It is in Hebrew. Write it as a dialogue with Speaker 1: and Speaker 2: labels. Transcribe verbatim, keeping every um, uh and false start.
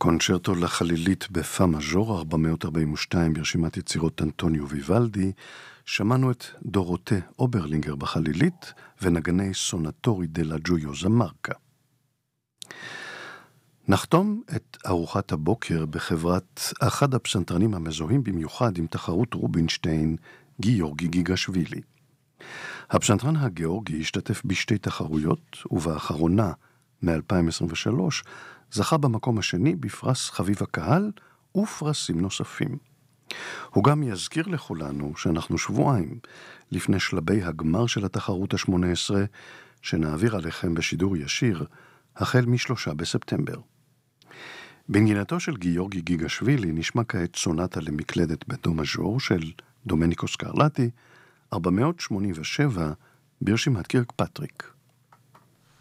Speaker 1: קונצ'רטו לחלילית בפא מז'ור ארבע מאות ארבעים ושתיים ברשימת יצירות אנטוניו ויוולדי, שמענו את דורוטה אוברלינגר בחלילית ונגני סונטורי דלה ג'ויוזה מרקה. נחתום את ארוחת הבוקר בחברת אחד הפסנתרנים המזוהים במיוחד עם תחרות רובינשטיין, גיאורגי גיגשווילי. הפסנתרן הגיאורגי השתתף בשתי תחרויות, ובאחרונה מ-אלפיים עשרים ושלוש זכה במקום השני בפרס חביב הקהל ופרסים נוספים. הוא גם יזכיר לכולנו שאנחנו שבועיים לפני שלבי הגמר של התחרות ה-שמונה עשרה, שנעביר עליכם בשידור ישיר החל משלושה בספטמבר. בנגינתו של גיאורגי גיגשווילי נשמע כעת סונטה למקלדת בדו מז'ור של דומניקו סקרלטי, ארבע מאות שמונים ושבע ברשימת קירקפטריק.